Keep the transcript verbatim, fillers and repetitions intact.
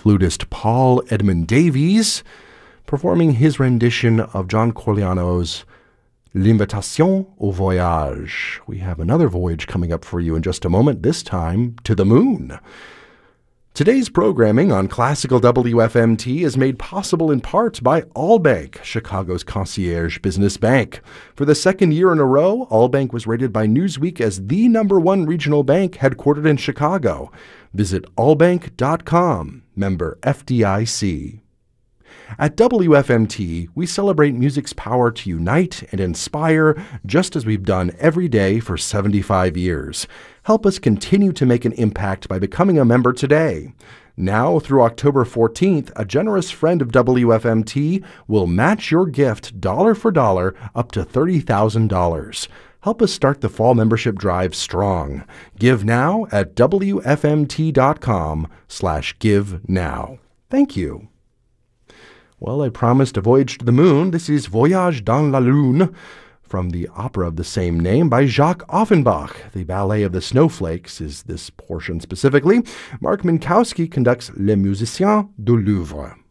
flutist Paul Edmund Davies, performing his rendition of John Corigliano's L'Invitation au Voyage. We have another voyage coming up for you in just a moment, this time to the moon. Today's programming on Classical W F M T is made possible in part by Allbank, Chicago's concierge business bank. For the second year in a row, Allbank was rated by Newsweek as the number one regional bank headquartered in Chicago. Visit allbank dot com, member F D I C. At W F M T, we celebrate music's power to unite and inspire, just as we've done every day for seventy-five years. Help us continue to make an impact by becoming a member today. Now, through October fourteenth, a generous friend of W F M T will match your gift dollar for dollar up to thirty thousand dollars. Help us start the fall membership drive strong. Give now at W F M T dot com slash give now. Thank you. Well, I promised a voyage to the moon. This is Voyage dans la Lune, from the opera of the same name by Jacques Offenbach. The Ballet of the Snowflakes is this portion specifically. Mark Minkowski conducts Les Musiciens du Louvre.